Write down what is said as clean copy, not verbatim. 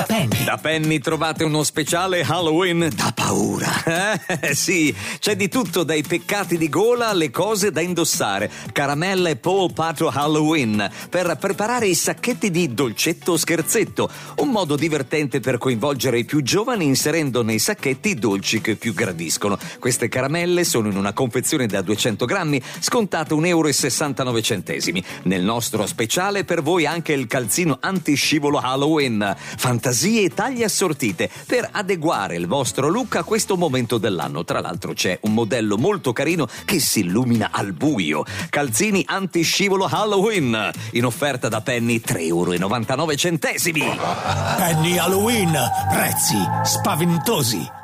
Penny. Da Penny trovate uno speciale Halloween da paura. Sì, c'è di tutto, dai peccati di gola alle cose da indossare. Caramella e polpato Halloween per preparare i sacchetti di dolcetto o scherzetto. Un modo divertente per coinvolgere i più giovani inserendo nei sacchetti i dolci che più gradiscono. Queste caramelle sono in una confezione da 200 grammi, scontate €1,69. Nel nostro speciale per voi anche il calzino antiscivolo Halloween. Fantasie e taglie assortite per adeguare il vostro look a questo momento dell'anno. Tra l'altro c'è un modello molto carino che si illumina al buio. Calzini antiscivolo Halloween, in offerta da Penny €3,99. Penny Halloween, prezzi spaventosi.